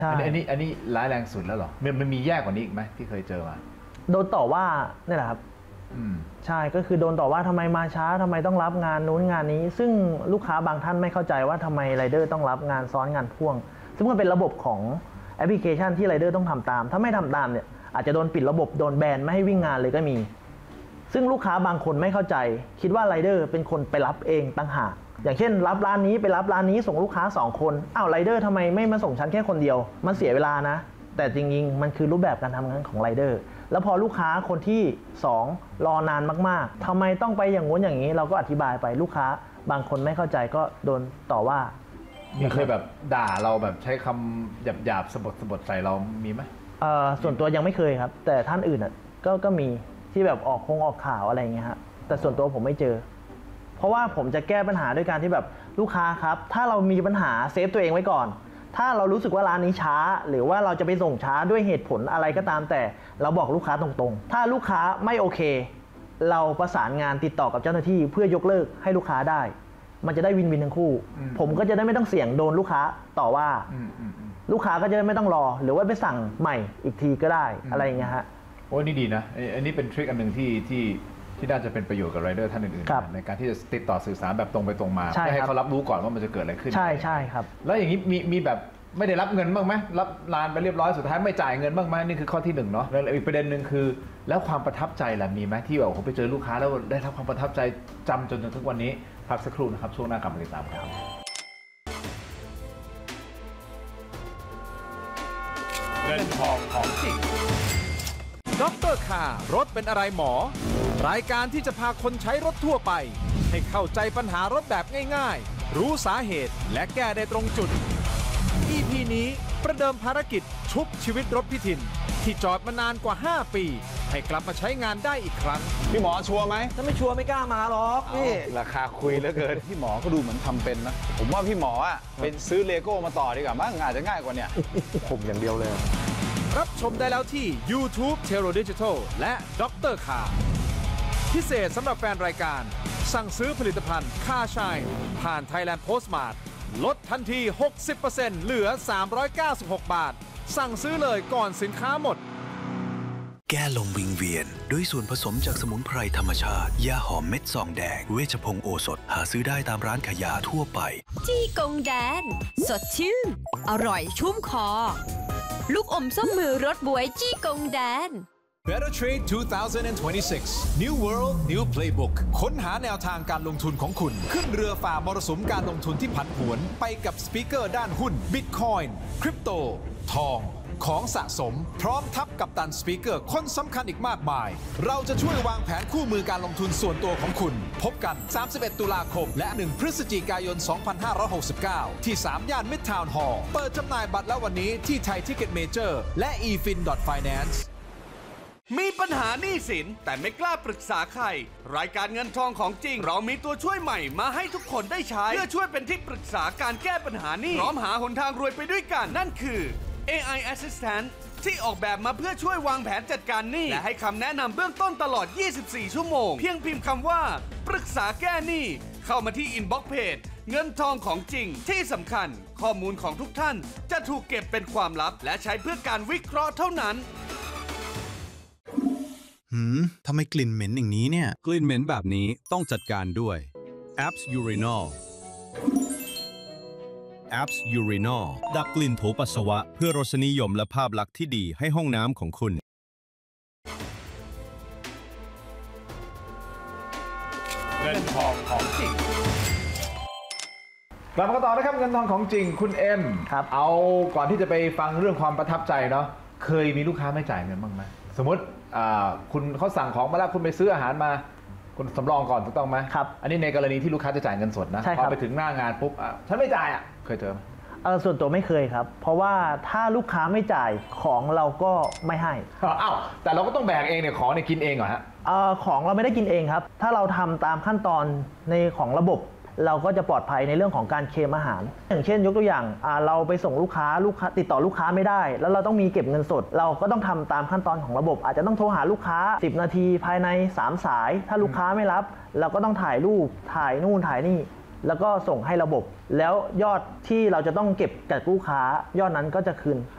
ใช่อันนี้ร้ายแรงสุดแล้วหรอมันมีแย่กว่านี้อีกไหมที่เคยเจอมาโดนต่อว่านี่แหละครับใช่ก็คือโดนต่อว่าทำไมมาช้าทำไมต้องรับงานนู้นงานนี้ซึ่งลูกค้าบางท่านไม่เข้าใจว่าทำไมไรเดอร์ต้องรับงานซ้อนงานพ่วงซึ่งมันเป็นระบบของแอปพลิเคชันที่ไรเดอร์ต้องทำตามถ้าไม่ทำตามเนี่ยอาจจะโดนปิดระบบโดนแบนไม่ให้วิ่งงานเลยก็มีซึ่งลูกค้าบางคนไม่เข้าใจคิดว่าไรเดอร์เป็นคนไปรับเองต่างหากอย่างเช่นรับร้านนี้ไปรับร้านนี้ส่งลูกค้า2คนอ้าวไรเดอร์ทำไมไม่มาส่งฉันแค่คนเดียวมันเสียเวลานะแต่จริงๆมันคือรูปแบบการทำงานของไรเดอร์แล้วพอลูกค้าคนที่2รอนานมากๆทำไมต้องไปอย่างงู้นอย่างนี้เราก็อธิบายไปลูกค้าบางคนไม่เข้าใจก็โดนต่อว่ามีเคยแบบด่าเราแบบใช้คำหยาบๆสบทใส่เรามีไหมส่วนตัวยังไม่เคยครับแต่ท่านอื่นก็มีที่แบบออกข่าวอะไรอย่างเงี้ยฮะแต่ส่วนตัวผมไม่เจอเพราะว่าผมจะแก้ปัญหาด้วยการที่แบบลูกค้าครับถ้าเรามีปัญหาเซฟตัวเองไว้ก่อนถ้าเรารู้สึกว่าร้านนี้ช้าหรือว่าเราจะไปส่งช้าด้วยเหตุผลอะไรก็ตามแต่เราบอกลูกค้าตรงๆถ้าลูกค้าไม่โอเคเราประสานงานติดต่อกับเจ้าหน้าที่เพื่อยกเลิกให้ลูกค้าได้มันจะได้วินวินทั้งคู่ผมก็จะได้ไม่ต้องเสี่ยงโดนลูกค้าต่อว่าลูกค้าก็จะไม่ต้องรอหรือว่าไปสั่งใหม่อีกทีก็ได้อะไรอย่างเงี้ยฮะโอ้นี่ดีนะอันนี้เป็นทริคอันหนึ่งที่น่าจะเป็นประโยชน์กับไรเดอร์ท่านอื่นๆในการที่จะติดต่อสื่อสารแบบตรงไปตรงมาเพื่อให้เขารับรู้ก่อนว่ามันจะเกิดอะไรขึ้นใช่ครับแล้วอย่างนี้มีแบบไม่ได้รับเงินบ้างไหมรับลานไปเรียบร้อยสุดท้ายไม่จ่ายเงินบ้างไหมนี่คือข้อที่1เนาะแล้วอีกประเด็นหนึ่งคือแล้วความประทับใจล่ะมีไหมที่แบบผมไปเจอลูกค้าแล้วได้รับความประทับใจจำจนถึงทุกวันนี้พักสักครู่นะครับช่วงหน้ากลับมาติดตามครับเงินทองของจริงดร.คารถเป็นอะไรหมอรายการที่จะพาคนใช้รถทั่วไปให้เข้าใจปัญหารถแบบง่ายๆรู้สาเหตุและแก้ได้ตรงจุด EP นี้ประเดิมภารกิจชุบชีวิตรถพี่ถิ่นที่จอดมานานกว่า5ปีให้กลับมาใช้งานได้อีกครั้งพี่หมอชัวร์ไหมถ้าไม่ชัวร์ไม่กล้ามาหรอกนี่ราคาคุยเหลือเกินพี่หมอก็ดูเหมือนทำเป็นนะผมว่าพี่หมอเป็นซื้อเลโก้มาต่อดีกว่ามั้งอาจจะง่ายกว่าเนี่ยผมอย่างเดียวเลยรับชมได้แล้วที่ YouTube Tero Digital และดร.คาพิเศษสำหรับแฟนรายการสั่งซื้อผลิตภัณฑ์ Car Shine ผ่าน Thailand Postmart ลดทันที 60% เหลือ 396 บาทสั่งซื้อเลยก่อนสินค้าหมดแก้ลมวิงเวียนด้วยส่วนผสมจากสมุนไพรธรรมชาติยาหอมเม็ดซองแดงเวชพงศ์โอสถหาซื้อได้ตามร้านขายยาทั่วไปจี้กงแดนสดชื่นอร่อยชุ่มคอลูกอมส้มมือรสบวยจี้กงแดน Better Trade 2026 New World New Playbook ค้นหาแนวทางการลงทุนของคุณขึ้นเรือฝ่ามรสุมการลงทุนที่ผันผวนไปกับสปีกเกอร์ด้านหุ้น Bitcoin คริปโตทองของสะสมพร้อมทับกับตันสปีกเกอร์คนสำคัญอีกมากมายเราจะช่วยวางแผนคู่มือการลงทุนส่วนตัวของคุณพบกัน31ตุลาคมและ1พฤศจิกายน2569ที่3ย่าน Midtown Hall เปิดจำหน่ายบัตรแล้ววันนี้ที่ไทยทิกเก็ตเมเจอร์และ efin.finance มีปัญหาหนี้สินแต่ไม่กล้าปรึกษาใครรายการเงินทองของจริงเรามีตัวช่วยใหม่มาให้ทุกคนได้ใช้เพื่อช่วยเป็นที่ปรึกษาการแก้ปัญหาหนี้พร้อมหาหนทางรวยไปด้วยกันนั่นคือ AI Assistant ที่ออกแบบมาเพื่อช่วยวางแผนจัดการหนี้และให้คำแนะนำเบื้องต้นตลอด24ชั่วโมงเพียงพิมพ์คำว่าปรึกษาแก้หนี้เข้ามาที่ Inbox Page เงินทองของจริงที่สำคัญข้อมูลของทุกท่านจะถูกเก็บเป็นความลับและใช้เพื่อการวิเคราะห์เท่านั้นทำไมกลิ่นเหม็นอย่างนี้เนี่ยกลิ่นเหม็นแบบนี้ต้องจัดการด้วย Apps Urinol Apps Urinol ดับกลิ่นโถปัสสาวะเพื่อรสนิยมและภาพลักษณ์ที่ดีให้ห้องน้ำของคุณเงินทองของจริงกลับมาต่อนะครับเงินทองของจริงคุณเอ็มครับเอาก่อนที่จะไปฟังเรื่องความประทับใจเนาะเคยมีลูกค้าไม่จ่ายเงินบ้างไหมสมมติคุณเขาสั่งของมาแล้วคุณไปซื้ออาหารมาคุณสำรองก่อนถูกต้องไหมครับอันนี้ในกรณีที่ลูกค้าจะจ่ายเงินสดนะพอไปถึงหน้างานปุ๊บฉันไม่จ่ายเคยเจอไหมส่วนตัวไม่เคยครับเพราะว่าถ้าลูกค้าไม่จ่ายของเราก็ไม่ให้อ้าวแต่เราก็ต้องแบกเองเนี่ยของเนี่ยกินเองเหรอฮะของเราไม่ได้กินเองครับถ้าเราทำตามขั้นตอนในของระบบเราก็จะปลอดภัยในเรื่องของการเคลมอาหารอย่างเช่นยกตัวอย่างเราไปส่งลูกค้าติดต่อลูกค้าไม่ได้แล้วเราต้องมีเก็บเงินสดเราก็ต้องทำตามขั้นตอนของระบบอาจจะต้องโทรหาลูกค้า10นาทีภายใน3สายถ้าลูกค้าไม่รับเราก็ต้องถ่ายรูปถ่ายนู่นถ่ายนี่แล้วก็ส่งให้ระบบแล้วยอดที่เราจะต้องเก็บจากลูกค้ายอดนั้นก็จะคืน